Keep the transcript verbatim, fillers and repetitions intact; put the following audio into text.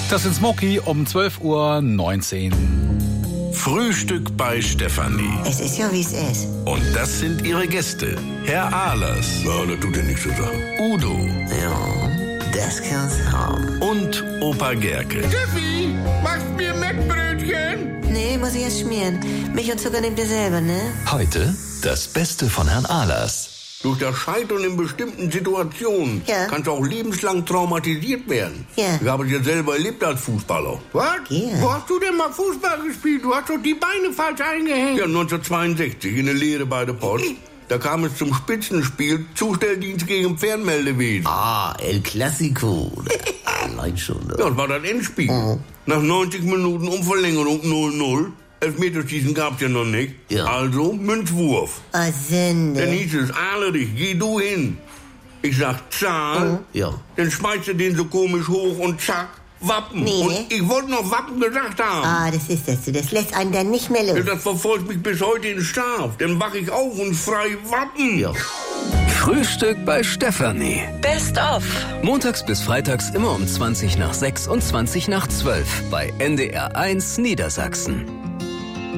Das sind Smokey um zwölf Uhr neunzehn. Frühstück bei Stefanie. Es ist ja, wie es ist. Und das sind ihre Gäste. Herr Ahlers. Ja, das tut ja nichts zu sagen. Udo. Ja, das kann's haben. Und Opa Gerke. Steffi, machst mir Mettbrötchen? Nee, muss ich erst schmieren. Milch und Zucker nehmt ihr selber, ne? Heute das Beste von Herrn Ahlers. Durch das Scheitern in bestimmten Situationen Ja. kannst du auch lebenslang traumatisiert werden. Ja. Ich habe es ja selber erlebt als Fußballer. Was? Ja. Wo hast du denn mal Fußball gespielt? Du hast doch die Beine falsch eingehängt. Ja, neunzehnhundertzweiundsechzig in der Lehre bei der Post. Da kam es zum Spitzenspiel, Zustelldienst gegen Fernmeldewesen. Ah, El Clasico. Allein schon, ne? Ja, das war das Endspiel. Mhm. Nach neunzig Minuten um Verlängerung null null. Elfmeterschießen gab's ja noch nicht. Ja. Also Münzwurf. Ah, Dann Sünde. hieß es, Ahlerich, geh du hin. Ich sag, Zahl. Ja. Dann schmeißt er den so komisch hoch und zack, Wappen. Nee. Und ich wollte noch Wappen gesagt haben. Ah, das ist das. Das lässt einen dann nicht mehr Ja, los. das verfolgt mich bis heute in Schlaf. Dann wach ich auf und frei Wappen. Ja. Frühstück bei Stefanie. Best of. Montags bis freitags immer um zwanzig nach sechs und zwanzig nach zwölf bei N D R eins Niedersachsen.